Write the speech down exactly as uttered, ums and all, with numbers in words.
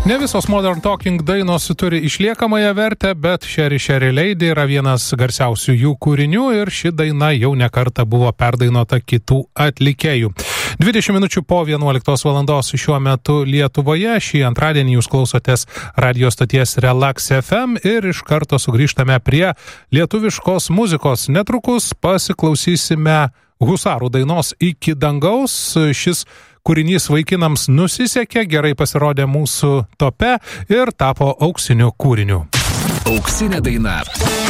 Ne visos Modern Talking dainos turi išliekamąją vertę, bet Sherry Sherry Lady yra vienas garsiausių jų kūrinių ir ši daina jau ne kartą buvo perdainuota kitų atlikėjų. dvidešimt minučių po vienuoliktos valandos šiuo metu Lietuvoje. Šį antradienį jūs klausotės radio stoties Relax F M ir iš karto sugrįžtame prie lietuviškos muzikos. Netrukus pasiklausysime Husarų dainos Iki dangaus. Šis kūrinys vaikinams nusisekė, gerai pasirodė mūsų tope ir tapo auksiniu kūriniu. Auksinė daina.